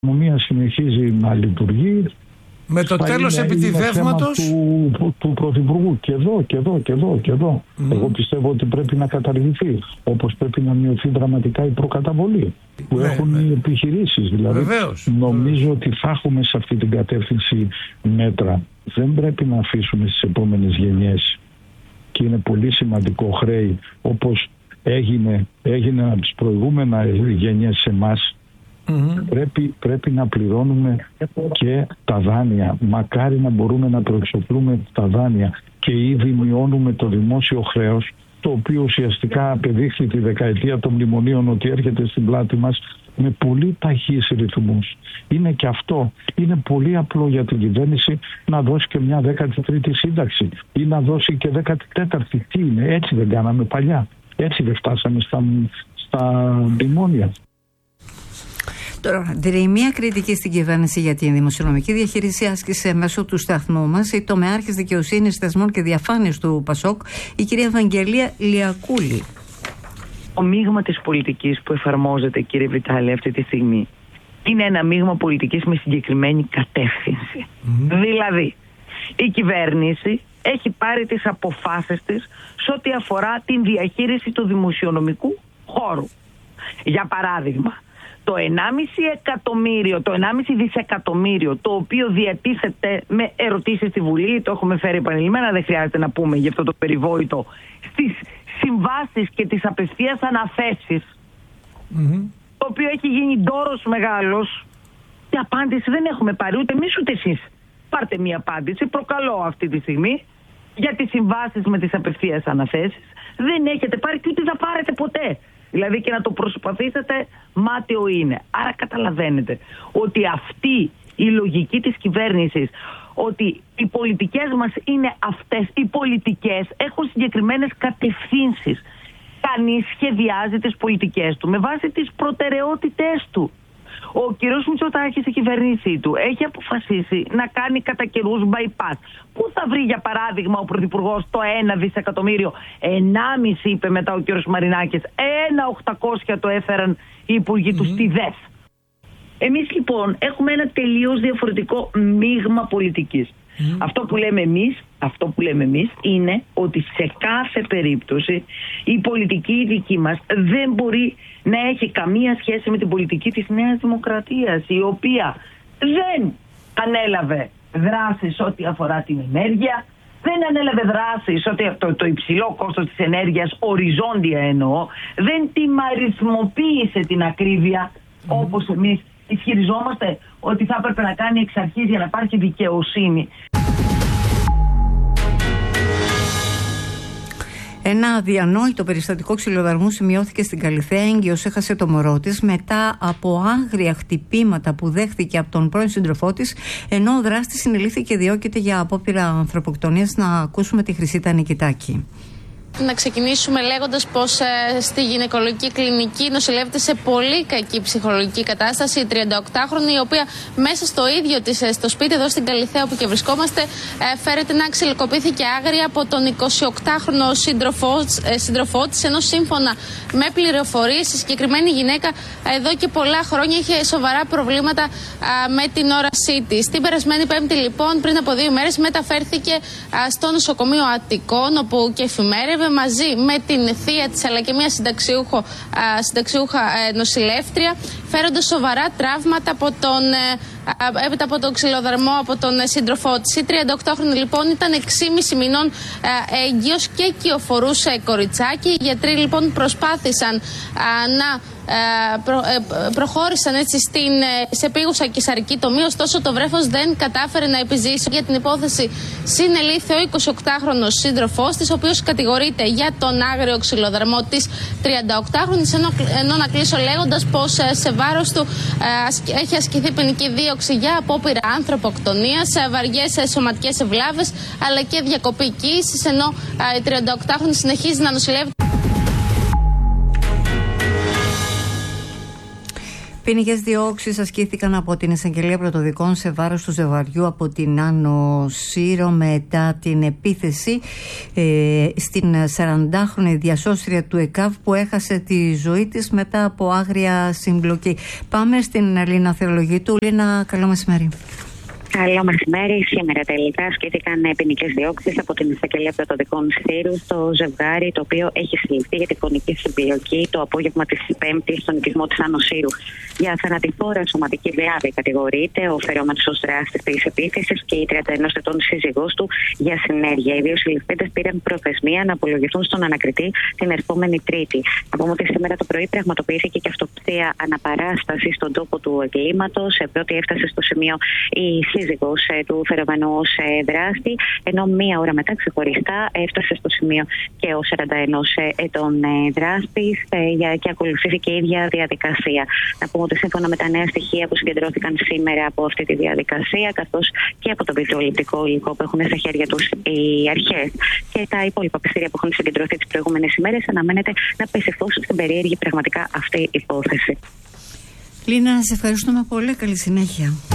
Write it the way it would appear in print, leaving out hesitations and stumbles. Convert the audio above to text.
αστυνομία συνεχίζει να λειτουργεί. Με το τέλος επιτιδεύματος του Πρωθυπουργού και εδώ. Εγώ πιστεύω ότι πρέπει να καταργηθεί, όπως πρέπει να μειωθεί δραματικά η προκαταβολή που έχουν οι επιχειρήσεις. Δηλαδή νομίζω ότι θα έχουμε σε αυτή την κατεύθυνση μέτρα. Δεν πρέπει να αφήσουμε στις επόμενες γενιές, και είναι πολύ σημαντικό, χρέη όπως έγινε από τις προηγούμενα γενιές σε εμάς. Πρέπει να πληρώνουμε και τα δάνεια. Μακάρι να μπορούμε να προεξοφλούμε τα δάνεια, και ήδη μειώνουμε το δημόσιο χρέος, το οποίο ουσιαστικά απεδείχθη τη δεκαετία των μνημονίων ότι έρχεται στην πλάτη μας με πολύ ταχύς ρυθμούς. Είναι και αυτό. Είναι πολύ απλό για την κυβέρνηση να δώσει και μια 13η σύνταξη ή να δώσει και 14η. Τι είναι, έτσι δεν κάναμε παλιά? Έτσι δεν φτάσαμε στα μνημόνια? Τώρα, μία κριτική στην κυβέρνηση για την δημοσιονομική διαχείριση άσκησε μέσω του σταθμού μας η τομεάρχης δικαιοσύνης, θεσμών και διαφάνειας του ΠΑΣΟΚ, η κυρία Ευαγγελία Λιακούλη. Το μείγμα της πολιτικής που εφαρμόζεται, κύριε Βιτάλη, αυτή τη στιγμή είναι ένα μείγμα πολιτικής με συγκεκριμένη κατεύθυνση. Δηλαδή, η κυβέρνηση έχει πάρει τις αποφάσεις της σε ό,τι αφορά την διαχείριση του δημοσιονομικού χώρου. Για παράδειγμα, το 1,5 δισεκατομμύριο το οποίο διατίθεται με ερωτήσεις στη Βουλή, το έχουμε φέρει επανειλημμένα, δεν χρειάζεται να πούμε γι' αυτό το περιβόητο, στις συμβάσεις και τις απευθείας αναθέσεις, το οποίο έχει γίνει ντόρος μεγάλος, και απάντηση δεν έχουμε πάρει ούτε εμείς ούτε εσείς. Πάρτε μία απάντηση, προκαλώ αυτή τη στιγμή, για τις συμβάσεις με τις απευθείας αναθέσεις. Δεν έχετε πάρει και ούτε θα πάρετε ποτέ. Δηλαδή και να το προσπαθήσετε, μάταιο είναι. Άρα καταλαβαίνετε ότι αυτή η λογική της κυβέρνησης, ότι οι πολιτικές μας είναι αυτές, οι πολιτικές έχουν συγκεκριμένες κατευθύνσεις. Κανείς σχεδιάζει τις πολιτικές του με βάση τις προτεραιότητές του. Ο κ. Μητσοτάκης, η κυβέρνησή του, έχει αποφασίσει να κάνει κατά καιρούς bypass. Πού θα βρει, για παράδειγμα, ο Πρωθυπουργός το 1 δισεκατομμύριο? 1,5 είπε μετά ο κ. Μαρινάκης. 1,800 το έφεραν οι υπουργοί του στη ΔΕΘ. Εμείς λοιπόν έχουμε ένα τελείως διαφορετικό μείγμα πολιτικής. Αυτό που λέμε εμείς είναι ότι σε κάθε περίπτωση η πολιτική δική μας δεν μπορεί να έχει καμία σχέση με την πολιτική της Νέας Δημοκρατίας, η οποία δεν ανέλαβε δράσεις ό,τι αφορά την ενέργεια, δεν ανέλαβε δράσεις ό,τι το υψηλό κόστος της ενέργειας, οριζόντια εννοώ, δεν τιμαριθμοποίησε την ακρίβεια όπως εμείς ισχυριζόμαστε ότι θα έπρεπε να κάνει εξ αρχής για να υπάρχει δικαιοσύνη. Ένα αδιανόητο περιστατικό ξυλοδαρμού σημειώθηκε στην Καλιθέα. Έγκυος έχασε το μωρό της μετά από άγρια χτυπήματα που δέχθηκε από τον πρώην σύντροφό της, ενώ ο δράστης συνελήφθη και διώκεται για απόπειρα ανθρωποκτονίας. Να ακούσουμε τη Χρυσίτα Νικητάκη. Να ξεκινήσουμε λέγοντας πως στη γυναικολογική κλινική νοσηλεύεται σε πολύ κακή ψυχολογική κατάσταση η 38χρονη, η οποία μέσα στο ίδιο της στο σπίτι εδώ στην Καλιθέα όπου και βρισκόμαστε φέρεται να ξυλοκοπήθηκε άγρια από τον 28χρονο σύντροφό της, ενώ σύμφωνα με πληροφορίες η συγκεκριμένη γυναίκα εδώ και πολλά χρόνια είχε σοβαρά προβλήματα με την όρασή της. Την περασμένη Πέμπτη λοιπόν, πριν από 2 μέρες, μεταφέρθηκε στο νοσοκομείο Αττικών, όπου και εφημέρευε μαζί με την θεία της αλλά και μια συνταξιούχα νοσηλεύτρια, φέροντας σοβαρά τραύματα έπειτα από τον ξυλοδαρμό από τον σύντροφό της. Η 38χρονη λοιπόν ήταν 6,5 μηνών έγκυος και κυοφορούσε κοριτσάκι. Οι γιατροί λοιπόν προσπάθησαν να προχώρησαν έτσι σε επίγουσα κεισαρική τομή, ωστόσο το βρέφος δεν κατάφερε να επιζήσει. Για την υπόθεση συνελήφθη ο 28χρονος σύντροφός της, ο οποίος κατηγορείται για τον άγριο ξυλοδαρμό της 38χρονης, ενώ να κλείσω λέγοντας πως σε βάρος του έχει ασκηθεί ποινική δίωξη για απόπειρα ανθρωποκτονίας, βαριές σωματικές ευλάβες αλλά και διακοπή κοίησης, ενώ η 38χρονη συνεχίζει να νοσηλεύεται. Ποινικές διώξεις ασκήθηκαν από την Εισαγγελία Πρωτοδικών σε βάρος του ζευγαριού από την Άνω Σύρο μετά την επίθεση στην 40χρονη διασώστρια του ΕΚΑΒ που έχασε τη ζωή της μετά από άγρια συμπλοκή. Πάμε στην Λίνα Θεολογητού. Λίνα, καλό μεσημέρι. Καλό μεσημέρι. Σήμερα τελικά ασκήθηκαν ποινικές διώξεις από την Εισαγγελία Πρωτοδικών Σύρου στο ζευγάρι το οποίο έχει συλληφθεί για τη φωνική συμπλοκή το απόγευμα της Πέμπτης στον οικισμό της Άνω Σύρου. Για θανατηφόρα σωματική βλάβη κατηγορείται ο φερόμενος ως δράστης της επίθεσης και η 31 ετών σύζυγός του για συνέργεια. Οι δύο συλληφθέντες πήραν προθεσμία να απολογηθούν στον ανακριτή την ερχόμενη Τρίτη. Να πούμε ότι σήμερα το πρωί πραγματοποιήθηκε και αυτοψία αναπαράσταση στον τόπο του εγκλήματος. Πρώτη έφτασε στο σημείο η σύζυγος του φερόμενου ως δράστη, ενώ μία ώρα μετά ξεχωριστά έφτασε στο σημείο και ο 41 ετών δράστης και ακολουθήθηκε η ίδια διαδικασία. Να πούμε ότι σύμφωνα με τα νέα στοιχεία που συγκεντρώθηκαν σήμερα από αυτή τη διαδικασία, καθώς και από το βιντεοειλεκτρικό υλικό που έχουν στα χέρια τους οι αρχές και τα υπόλοιπα πιστήρια που έχουν συγκεντρωθεί τις προηγούμενες ημέρες, αναμένεται να πέσει φως στην περίεργη πραγματικά αυτή υπόθεση. Λίνα, σε ευχαριστούμε πολύ. Καλή συνέχεια.